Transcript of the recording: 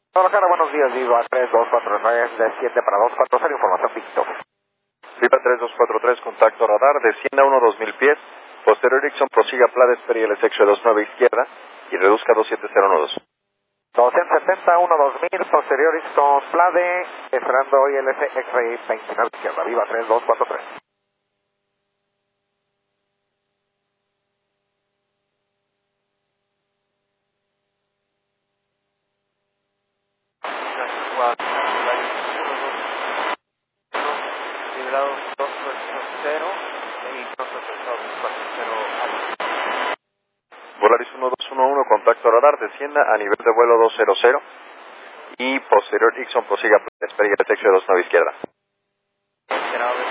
Guadalajara, buenos días, Viva 3243 de 7 para 240, información Víctor. Viva 3243, contacto radar, descienda 1-2000 pies, posterior Erickson prosiga Plades Periel Sexo 29 izquierda y reduzca 27012. 270, 2000, posterior Easton Plade, esperando hoy el X-Ray 29 izquierda, Viva 3243. Librado 280 y procesado 240. Volaris 1211, contacto radar, descienda a nivel de vuelo 200 y posterior Erickson prosiga Plades Periel Sexo 29 izquierda. General